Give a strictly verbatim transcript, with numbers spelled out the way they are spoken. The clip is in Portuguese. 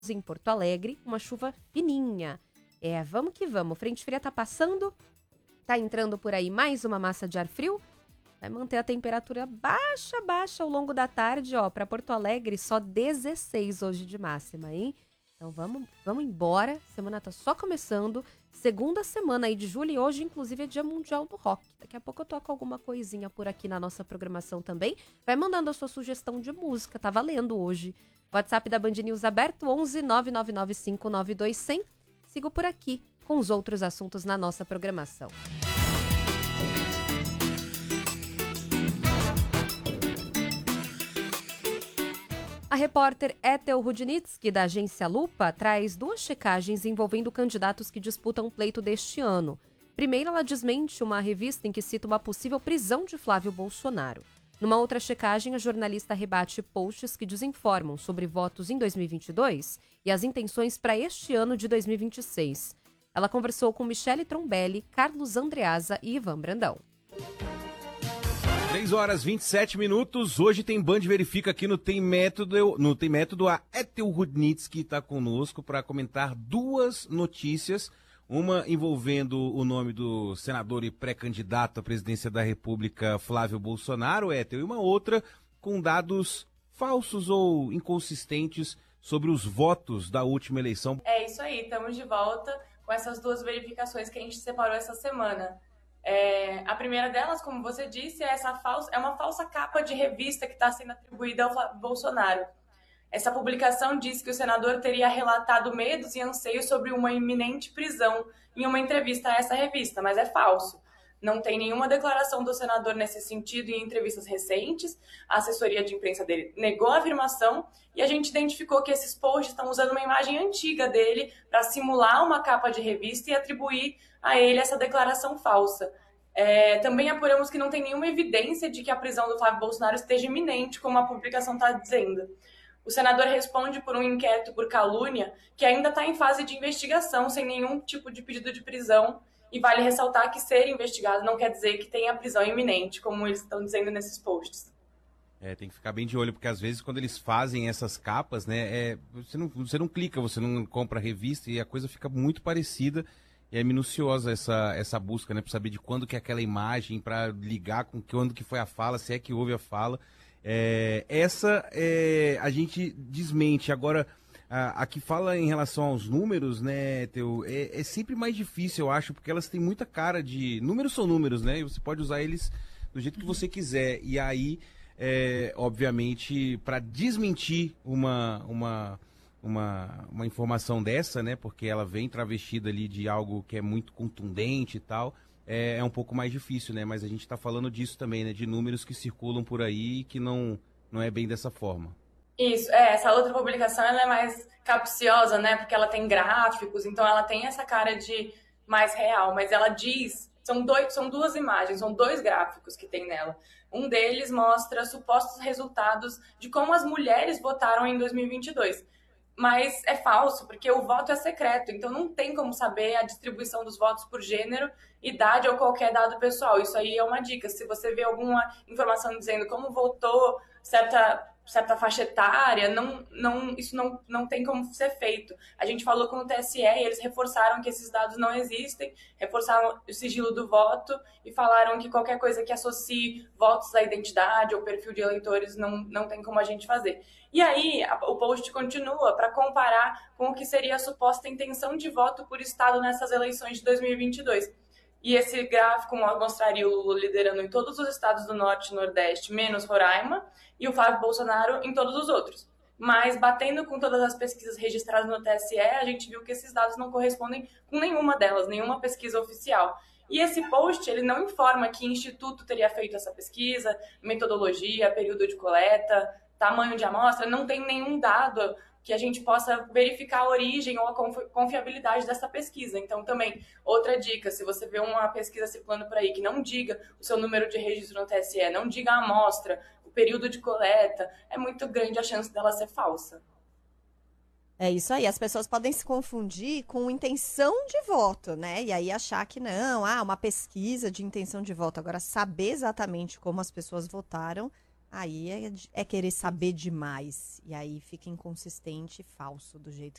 em Porto Alegre, uma chuva fininha. É, vamos que vamos. Frente fria tá passando, tá entrando por aí mais uma massa de ar frio. Vai manter a temperatura baixa, baixa ao longo da tarde, ó. Para Porto Alegre, só dezesseis hoje de máxima, hein? Então vamos, vamos embora. Semana tá só começando. Segunda semana aí de julho e hoje, inclusive, é Dia Mundial do Rock. Daqui a pouco eu toco alguma coisinha por aqui na nossa programação também. Vai mandando a sua sugestão de música, tá valendo hoje. WhatsApp da Band News aberto, onze nove nove nove cinco nove dois zero zero. Sigo por aqui com os outros assuntos na nossa programação. A repórter Ethel Rudnitsky, da agência Lupa, traz duas checagens envolvendo candidatos que disputam o pleito deste ano. Primeiro, ela desmente uma revista em que cita uma possível prisão de Flávio Bolsonaro. Numa outra checagem, a jornalista rebate posts que desinformam sobre votos em dois mil e vinte e dois e as intenções para este ano de dois mil e vinte e seis. Ela conversou com Michele Trombelli, Carlos Andreasa e Ivan Brandão. três horas e vinte e sete minutos. Hoje tem Band Verifica aqui no Tem Método. No Tem Método, a Ethel Rudnitsky está conosco para comentar duas notícias. Uma envolvendo o nome do senador e pré-candidato à presidência da República, Flávio Bolsonaro, Ethel, e uma outra com dados falsos ou inconsistentes sobre os votos da última eleição. É isso aí, estamos de volta com essas duas verificações que a gente separou essa semana. É, a primeira delas, como você disse, é, essa falsa, é uma falsa capa de revista que está sendo atribuída ao Flávio Bolsonaro. Essa publicação diz que o senador teria relatado medos e anseios sobre uma iminente prisão em uma entrevista a essa revista, mas é falso. Não tem nenhuma declaração do senador nesse sentido em entrevistas recentes. A assessoria de imprensa dele negou a afirmação e a gente identificou que esses posts estão usando uma imagem antiga dele para simular uma capa de revista e atribuir a ele essa declaração falsa. É, também apuramos que não tem nenhuma evidência de que a prisão do Flávio Bolsonaro esteja iminente, como a publicação está dizendo. O senador responde por um inquérito por calúnia que ainda está em fase de investigação, sem nenhum tipo de pedido de prisão. E vale ressaltar que ser investigado não quer dizer que tenha prisão iminente, como eles estão dizendo nesses posts. É, tem que ficar bem de olho, porque às vezes quando eles fazem essas capas, né, é, você, não, você não clica, você não compra a revista e a coisa fica muito parecida. E é minuciosa essa, essa busca, né, para saber de quando que é aquela imagem, para ligar com quando que foi a fala, se é que houve a fala. É, essa é, a gente desmente. Agora, a, a que fala em relação aos números, né, Teu, é, é sempre mais difícil, eu acho, porque elas têm muita cara de... Números são números, né? E você pode usar eles do jeito que você quiser. E aí, é, obviamente, para desmentir uma, uma, uma, uma informação dessa, né, porque ela vem travestida ali de algo que é muito contundente e tal... É, é um pouco mais difícil, né? Mas a gente está falando disso também, né? De números que circulam por aí e que não, não é bem dessa forma. Isso, é, essa outra publicação ela é mais capciosa, né? Porque ela tem gráficos, então ela tem essa cara de mais real, mas ela diz, são, dois, são duas imagens, são dois gráficos que tem nela. Um deles mostra supostos resultados de como as mulheres votaram em dois mil e vinte e dois. Mas é falso, porque o voto é secreto, então não tem como saber a distribuição dos votos por gênero, idade ou qualquer dado pessoal. Isso aí é uma dica. Se você vê alguma informação dizendo como votou certa, certa faixa etária, não, não, isso não, não tem como ser feito. A gente falou com o T S E e eles reforçaram que esses dados não existem, reforçaram o sigilo do voto e falaram que qualquer coisa que associe votos à identidade ou perfil de eleitores não, não tem como a gente fazer. E aí, a, o post continua para comparar com o que seria a suposta intenção de voto por estado nessas eleições de dois mil e vinte e dois. E esse gráfico mostraria o Lula liderando em todos os estados do Norte e Nordeste, menos Roraima, e o Flávio Bolsonaro em todos os outros. Mas, batendo com todas as pesquisas registradas no T S E, a gente viu que esses dados não correspondem com nenhuma delas, nenhuma pesquisa oficial. E esse post, ele não informa que instituto teria feito essa pesquisa, metodologia, período de coleta, tamanho de amostra, não tem nenhum dado que a gente possa verificar a origem ou a confiabilidade dessa pesquisa. Então, também, outra dica, se você vê uma pesquisa circulando por aí que não diga o seu número de registro no T S E, não diga a amostra, o período de coleta, é muito grande a chance dela ser falsa. É isso aí, as pessoas podem se confundir com intenção de voto, né? E aí achar que não, ah, uma pesquisa de intenção de voto. Agora, saber exatamente como as pessoas votaram aí é, é querer saber demais. E aí fica inconsistente e falso do jeito